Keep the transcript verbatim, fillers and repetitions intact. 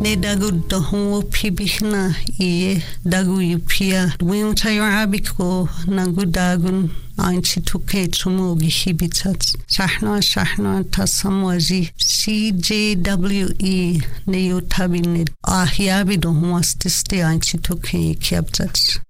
ne dagu dohu pibihna iye dagu yupia wing tayo abiko nagu dagun Ainchi tuke tumugi hibitats. Shahna shahna tasamwazi C J W E ne yotabinid. Ahyabi dohu astiste ainchi tuke kiabtats.